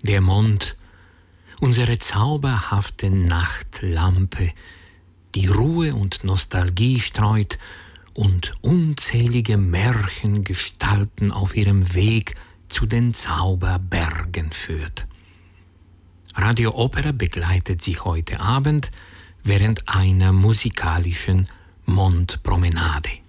Der Mond, unsere zauberhafte Nachtlampe, die Ruhe und Nostalgie streut und unzählige Märchengestalten auf ihrem Weg zu den Zauberbergen führt. Radio Opera begleitet Sie heute Abend während einer musikalischen Mondpromenade.